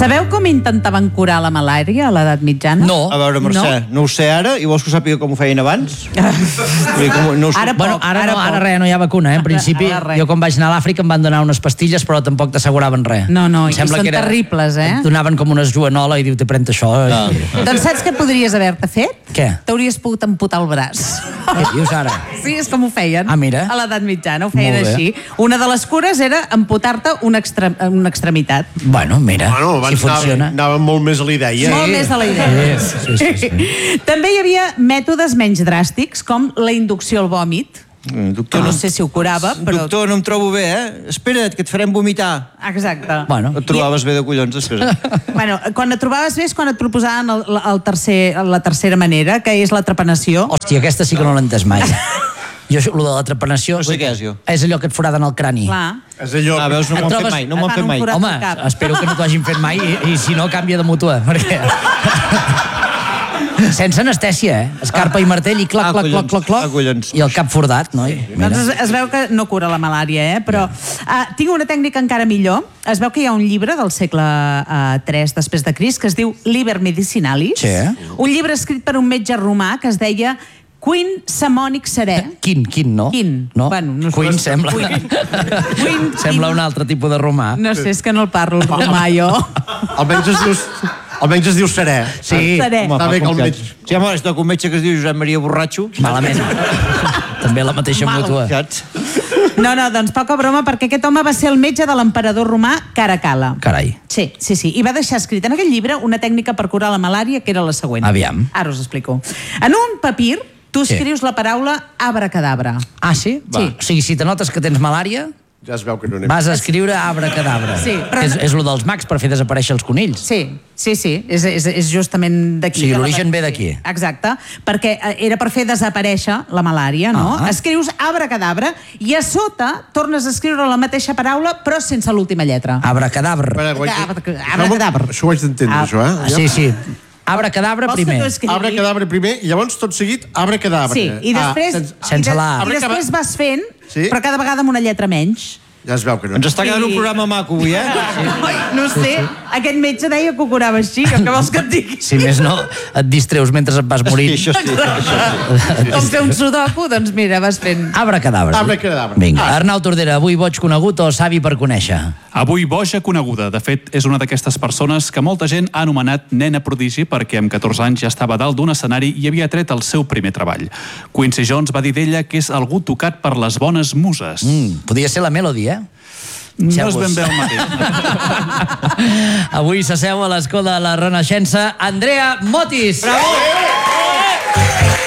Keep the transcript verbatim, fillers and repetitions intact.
Sabeu com intentaven curar la malària a l'edat mitjana? No. A veure, Mercè, no, no ho sé ara, i vols que ho sàpiga com ho feien abans? com, no ho sé. Ara Bueno, poc, ara, ara no, ara poc. res, no hi ha vacuna, eh? En principi, Ara res. jo quan vaig anar a l'Àfrica em van donar unes pastilles, però tampoc t'asseguraven res. No, no, Em i sembla són que era- terribles, eh? Et donaven com unes joanola i diu, te pren això. Ah. I... Doncs saps què podries haver-te fet? Què? T'hauries pogut amputar el braç. Què dius ara? Sí, és com ho feien. Ah, mira. A l'edat mitjana ho feien Molt bé. així. Una de les cures era amputar-te una, extre una extremitat. Bueno, mira, Bueno, si abans funciona. anàvem, anàvem molt més a la idea. Molt més de la idea. Sí, sí, sí, sí. També hi havia mètodes menys dràstics, com la inducció al vòmit. Eh, Doctor, Jo no sé si ho curava, però... Doctor, no em trobo bé, eh? Espera't, que et farem vomitar. Exacte. Bueno, Et trobaves bé de collons després. Bueno, quan et trobaves bé és quan et proposaven el, el tercer, la tercera manera, que és la trepanació. hòstia, aquesta sí que no l'he entès mai. Jo, això, lo de la trepanació... No sé què és, jo. És allò que et foraden el crani. Clar. És allò... Ah, veus, no Et m'ho han fet trobes- mai, no m'ho han et fet fan un mai. forat. Home, al cap. espero que no t'ho hagin fet mai i, i si no, canvia de mútua, perquè... Sense anestèsia, eh? Escarpa i martell i clac, Ah, clac, clac, collons. clac, clac. Ah, collons. I el cap fordat, no? Mira. Doncs es, es veu que no cura la malària, eh? Però uh, tinc una tècnica encara millor. Es veu que hi ha un llibre del segle uh, tres després de Crist que es diu Liber Medicinalis. Sí. Un llibre escrit per un metge romà que es deia Quin Samònic Serè. Quin, quin, no? Quin. No? Bueno, no sé. Quin sembla... Quin. Quin. Sembla un altre tipus de romà. No sé, és que no el parlo el romà, jo. Almenys es diu, almenys es diu serè. Sí. Serè. Home, Està bé fa que el com metge... Sí, home, és un metge que es diu Josep Maria Borratxo. Malament. També la mateixa mútua. Saps? No, no, doncs poca broma, perquè aquest home va ser el metge de l'emperador romà Caracalla. Carai. Sí, sí, sí. I va deixar escrit en aquell llibre una tècnica per curar la malària, que era la següent. Aviam. Ara us explico. En un papir, tu Sí. escrius la paraula abracadabra. Ah, sí? Sí. O sigui, si te notes que tens malària, Ja es veu que no anem... vas a escriure abracadabra. Sí, però- És, és lo dels mags per fer desaparèixer els conills. Sí, sí, sí, és, és, és justament d'aquí. Sí, de la- l'origen ve d'aquí. Sí, exacte, perquè eh, era per fer desaparèixer la malària, no? Ah. Escrius abracadabra i a sota tornes a escriure la mateixa paraula però sense l'última lletra. Abracadabra. Espera, ho haig de- Abracadabra. Això ho haig d'entendre, Ah, això, eh? Sí, sí. Abracadabra Vols que primer. t'ho escrigui? Abre cadàver primer i llavors tot seguit abre cadàver. Sí, i després, Ah, sense... sense i de- la A. i després vas fent, Sí. però cada vegada amb una lletra menys. Ja es veu que no. Ens està quedant un programa maco avui, eh? Ai, no sé, aquest metge deia que ho curava així, que vols que et digui? Si més no, et distreus mentre et vas morint. Sí, això sí. Això sí. Com fer un sudoku, doncs mira, vas fent... Abracadabra. Abracadabra. Vinga, Ah. Arnau Tordera, avui boig conegut o savi per conèixer? Avui boja coneguda. De fet, és una d'aquestes persones que molta gent ha anomenat nena prodigi perquè amb catorze anys ja estava dalt d'un escenari i havia tret el seu primer treball. Quincy Jones va dir d'ella que és algú tocat per les bones muses. Mm, podria ser la Melody, eh? No és Seu-vos. ben bé el mateix. Avui s'asseu a l'escó de la Renaixença Andrea Motis. Bravo!